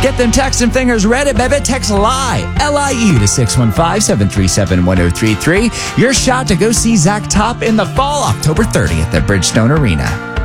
Get them texting fingers ready, baby. Text LIE, L-I-E, to 615-737-1033. Your shot to go see Zach Top in the fall, October 30th at Bridgestone Arena.